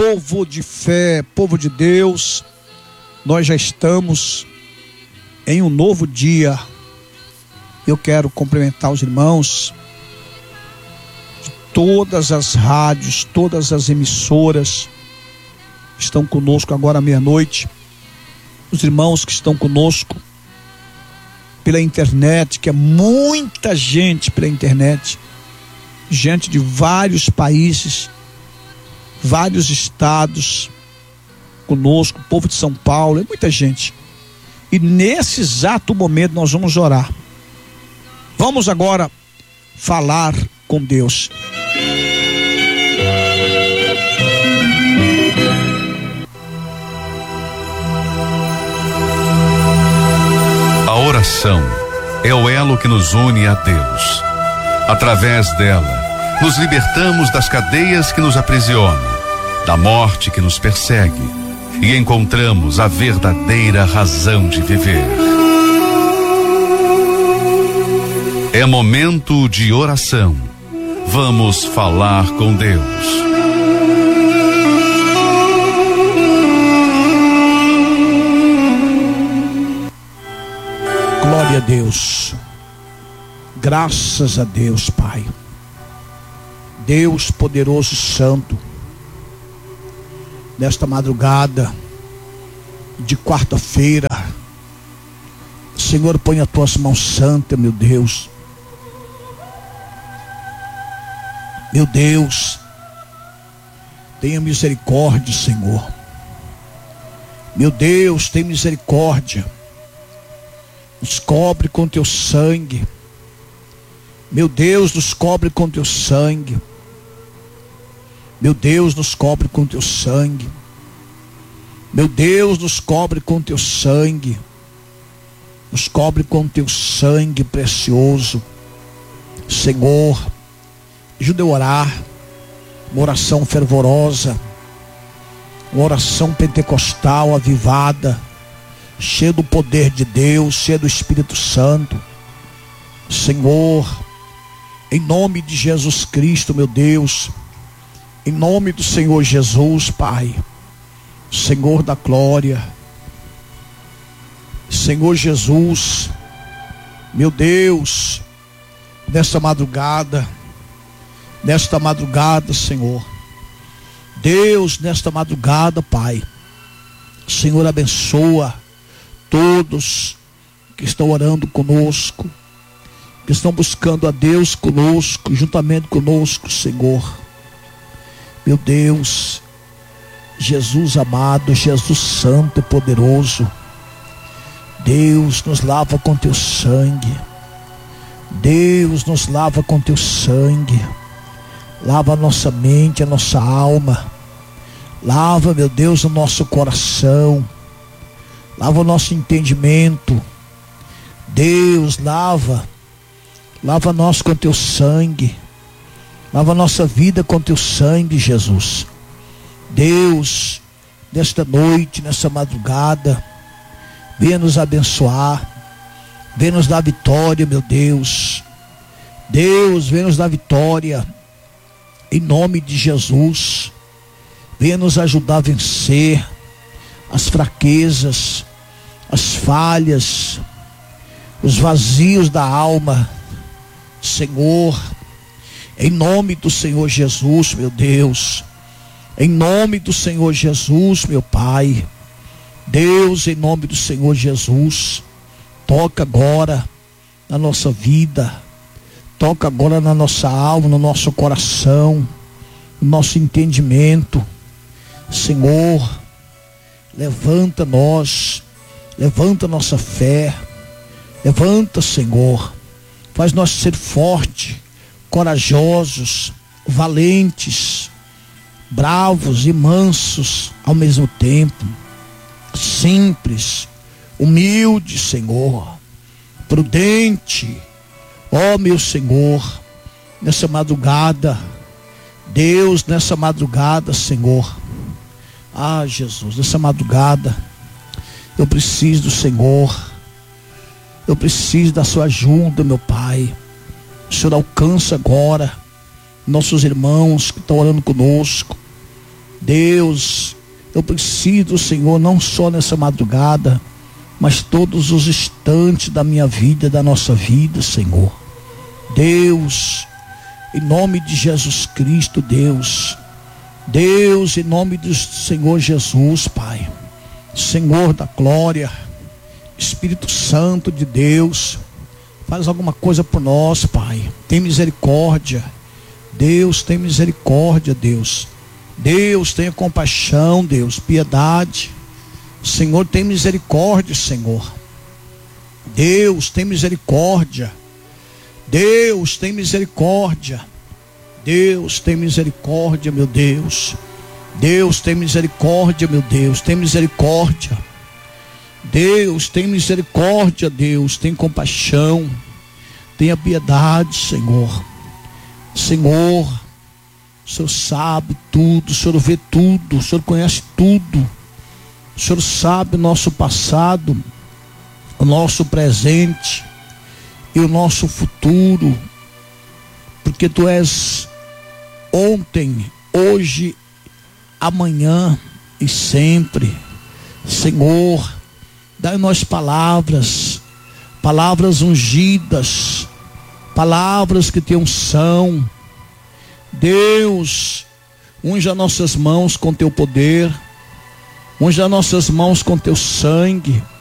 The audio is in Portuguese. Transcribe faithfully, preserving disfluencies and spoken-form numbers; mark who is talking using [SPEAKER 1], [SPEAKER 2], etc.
[SPEAKER 1] Povo de fé, povo de Deus, nós já estamos em um novo dia. Eu quero cumprimentar os irmãos de todas as rádios, todas as emissoras que estão conosco agora à meia-noite, os irmãos que estão conosco pela internet, que é muita gente pela internet, gente de vários países, vários estados conosco, o povo de São Paulo, é muita gente. E nesse exato momento nós vamos orar. Vamos agora falar com Deus.
[SPEAKER 2] A oração é o elo que nos une a Deus. Através dela, nos libertamos das cadeias que nos aprisionam, da morte que nos persegue, e encontramos a verdadeira razão de viver. É momento de oração. Vamos falar com Deus.
[SPEAKER 1] Glória a Deus. Graças a Deus, Pai. Deus poderoso e santo, nesta madrugada de quarta-feira, Senhor, põe as tuas mãos santas, meu Deus. Meu Deus, tenha misericórdia, Senhor. Meu Deus, tenha misericórdia. Nos cobre com teu sangue. Meu Deus, nos cobre com teu sangue. Meu Deus, nos cobre com teu sangue. Meu Deus, nos cobre com teu sangue. Nos cobre com teu sangue precioso. Senhor, ajuda eu a orar. Uma oração fervorosa. Uma oração pentecostal avivada, cheia do poder de Deus, cheia do Espírito Santo. Senhor, em nome de Jesus Cristo, meu Deus, em nome do Senhor Jesus, Pai, Senhor da glória, Senhor Jesus, meu Deus, nesta madrugada, nesta madrugada, Senhor, Deus, nesta madrugada, Pai, Senhor, abençoa todos que estão orando conosco, que estão buscando a Deus conosco, juntamente conosco, Senhor. Meu Deus, Jesus amado, Jesus santo e poderoso, Deus, nos lava com teu sangue. Deus, nos lava com teu sangue. Lava a nossa mente, a nossa alma. Lava, meu Deus, o nosso coração. Lava o nosso entendimento. Deus, lava. Lava nós com teu sangue. Lava a nossa vida com teu sangue, Jesus. Deus, nesta noite, nessa madrugada, venha nos abençoar. Venha nos dar vitória, meu Deus. Deus, venha nos dar vitória. Em nome de Jesus. Venha nos ajudar a vencer as fraquezas, as falhas, os vazios da alma. Senhor, em nome do Senhor Jesus, meu Deus, em nome do Senhor Jesus, meu Pai, Deus, em nome do Senhor Jesus, toca agora na nossa vida, toca agora na nossa alma, no nosso coração, no nosso entendimento. Senhor, levanta nós, levanta nossa fé, levanta, Senhor, faz nós ser fortes, corajosos, valentes, bravos e mansos ao mesmo tempo, simples, humilde, Senhor, prudente. Ó meu Senhor, nessa madrugada, Deus, nessa madrugada, Senhor, ah Jesus, nessa madrugada, eu preciso do Senhor, eu preciso da sua ajuda, meu Pai. O Senhor alcança agora nossos irmãos que estão orando conosco. Deus, eu preciso, Senhor, não só nessa madrugada, mas todos os instantes da minha vida, da nossa vida, Senhor. Deus, em nome de Jesus Cristo, Deus, Deus, em nome do Senhor Jesus, Pai, Senhor da glória, Espírito Santo de Deus, faz alguma coisa por nós, Pai. Tem misericórdia, Deus, tem misericórdia, Deus. Deus, tenha compaixão, Deus, piedade. Senhor, tem misericórdia, Senhor. Deus, tem misericórdia. Deus, tem misericórdia. Deus, tem misericórdia, meu Deus. Deus, tem misericórdia, meu Deus. Tem misericórdia. Deus, tem misericórdia, Deus. Tem compaixão. Tenha piedade, Senhor. Senhor, o Senhor sabe tudo, o Senhor vê tudo, o Senhor conhece tudo. O Senhor sabe o nosso passado, o nosso presente e o nosso futuro, porque Tu és ontem, hoje, amanhã e sempre. Senhor, dai-nos palavras, palavras ungidas, palavras que Têm unção. Deus, unja nossas mãos com Teu poder, unja nossas mãos com Teu sangue.